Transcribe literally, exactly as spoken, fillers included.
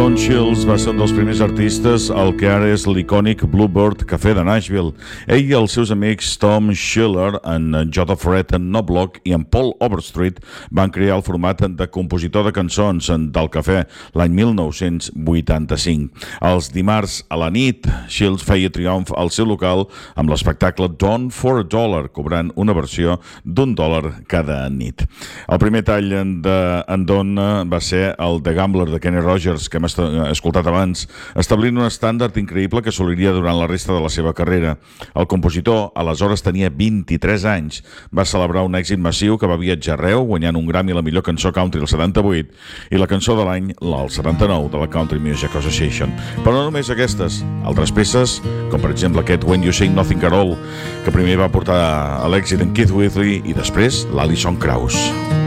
Don Shields va ser un dels primers artistes al que ara és l'icònic Bluebird Café de Nashville. Ell i els seus amics Tom Schiller, en J. Fred Knobloch i en Paul Overstreet van crear el format de compositor de cançons del cafè l'any mil nou-cents vuitanta-cinc. Els dimarts a la nit, Shields feia triomf al seu local amb l'espectacle Don for a Dollar, cobrant una versió d'un dòlar cada nit. El primer tall d'en Don va ser el The Gambler de Kenny Rogers, que hem escoltat abans, establint un estàndard increïble que assoliria durant la resta de la seva carrera. El compositor, aleshores, tenia vint-i-tres anys. Va celebrar un èxit massiu que va viatjar arreu, guanyant un Grammy a la millor cançó country el setanta-vuit i la cançó de l'any el setanta-nou de la Country Music Association. Però no només aquestes, altres peces, com per exemple aquest When You Say Nothing at All, que primer va portar a l'èxit en Keith Whitley i després l'Alison Krauss.